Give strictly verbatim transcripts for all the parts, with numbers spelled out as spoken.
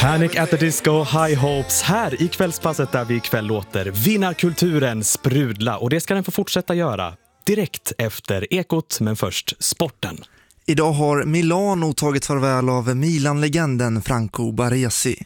Panic at the Disco, High Hopes här i kvällspasset där vi ikväll låter vinnarkulturen sprudla, och det ska den få fortsätta göra direkt efter Ekot, men först sporten. Idag har Milano tagit farväl av Milan-legenden Franco Baresi.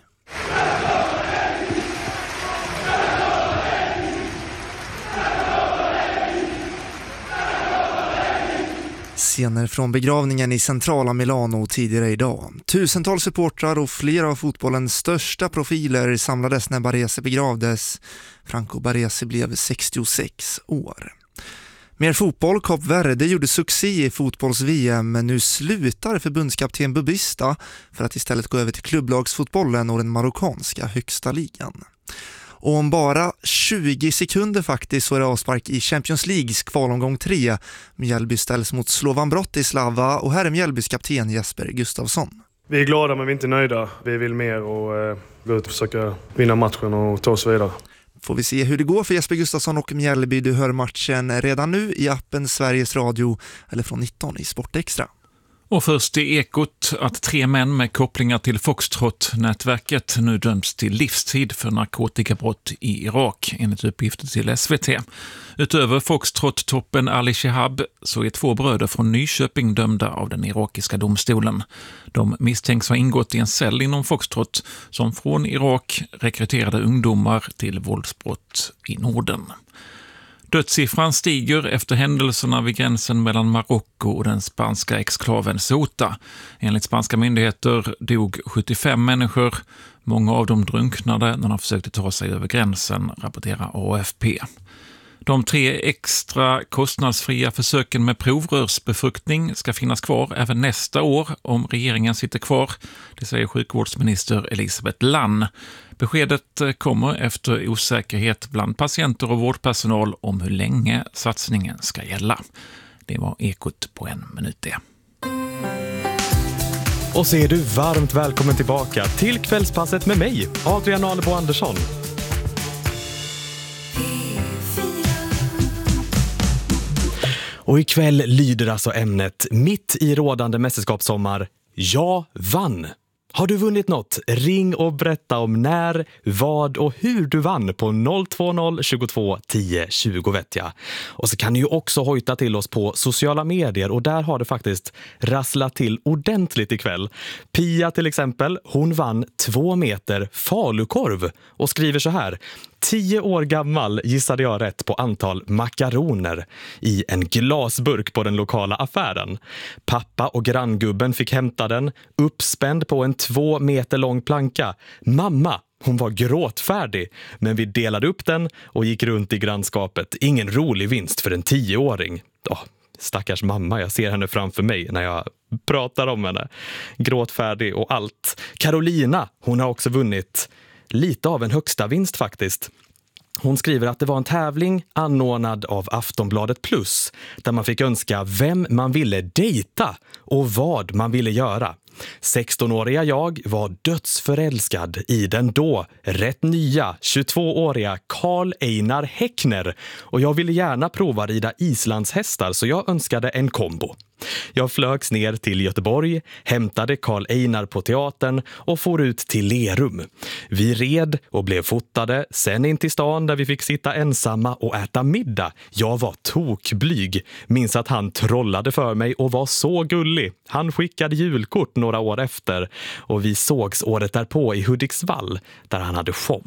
Scener från begravningen i centrala Milano tidigare idag. Tusentals supportrar och flera av fotbollens största profiler samlades när Baresi begravdes. Franco Baresi blev sextiosex år. Mer fotboll. Kap Verde gjorde succé i fotbolls-V M, men nu slutar förbundskapten Bubista för att istället gå över till klubblagsfotbollen och den marockanska högsta ligan. Och om bara tjugo sekunder faktiskt så är det avspark i Champions Leagues kvalomgång tre. Mjällby ställs mot Slovan Bratislava, och här är Mjällbys kapten Jesper Gustafsson. Vi är glada men vi är inte nöjda. Vi vill mer och eh, gå ut och försöka vinna matchen och ta oss vidare. Får vi se hur det går för Jesper Gustafsson och Mjällby. Du hör matchen redan nu i appen Sveriges Radio eller från nitton i Sportextra. Och först i Ekot att tre män med kopplingar till Foxtrot-nätverket nu döms till livstid för narkotikabrott i Irak, enligt uppgifter till S V T. Utöver Foxtrot-toppen Ali Shehab så är två bröder från Nyköping dömda av den irakiska domstolen. De misstänks ha ingått i en cell inom Foxtrot som från Irak rekryterade ungdomar till våldsbrott i Norden. Dödssiffran stiger efter händelserna vid gränsen mellan Marocko och den spanska exklaven Ceuta. Enligt spanska myndigheter dog sjuttiofem människor. Många av dem drunknade när de försökte ta sig över gränsen, rapporterar A F P. De tre extra kostnadsfria försöken med provrörsbefruktning ska finnas kvar även nästa år om regeringen sitter kvar, det säger sjukvårdsminister Elisabeth Lann. Beskedet kommer efter osäkerhet bland patienter och vårdpersonal om hur länge satsningen ska gälla. Det var Ekot på en minut det. Och så är du varmt välkommen tillbaka till kvällspasset med mig, Adrian Alebo Andersson. Och ikväll lyder alltså ämnet mitt i rådande mästerskapssommar: jag vann. Har du vunnit något? Ring och berätta om när, vad och hur du vann på noll två noll tjugotvå tio tjugo vet jag. Och så kan du ju också hojta till oss på sociala medier, och där har det faktiskt rasslat till ordentligt ikväll. Pia till exempel, hon vann två meter falukorv och skriver så här: Tio år gammal gissade jag rätt på antal makaroner i en glasburk på den lokala affären. Pappa och granngubben fick hämta den, uppspänd på en två meter lång planka. Mamma, hon var gråtfärdig, men vi delade upp den och gick runt i grannskapet. Ingen rolig vinst för en tioåring. Åh, stackars mamma, jag ser henne framför mig när jag pratar om henne. Gråtfärdig och allt. Carolina, hon har också vunnit lite av en högsta vinst faktiskt. Hon skriver att det var en tävling anordnad av Aftonbladet Plus där man fick önska vem man ville dejta och vad man ville göra. sextonåriga jag var dödsförälskad i den då rätt nya tjugotvååriga Karl Einar Häckner, och jag ville gärna prova rida islandshästar så jag önskade en kombo. Jag flögs ner till Göteborg, hämtade Karl Einar på teatern och for ut till Lerum. Vi red och blev fotade, sen in till stan där vi fick sitta ensamma och äta middag. Jag var tokblyg, minns att han trollade för mig och var så gullig. Han skickade julkort några år efter och vi sågs året därpå i Hudiksvall där han hade show.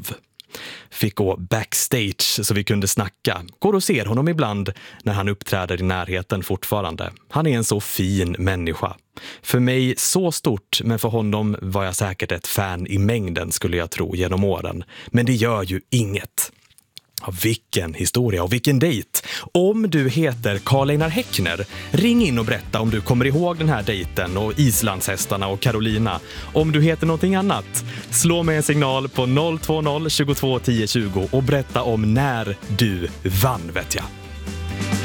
Fick gå backstage så vi kunde snacka. Går och ser honom ibland när han uppträder i närheten fortfarande. Han är en så fin människa. För mig så stort, men för honom var jag säkert ett fan i mängden skulle jag tro genom åren. Men det gör ju inget. Ja, vilken historia och vilken dejt. Om du heter Karl Einar Häckner, ring in och berätta om du kommer ihåg den här dejten och islandshästarna och Carolina. Om du heter någonting annat, slå mig en signal på noll två noll tjugotvå tio tjugo och berätta om när du vann, vet jag.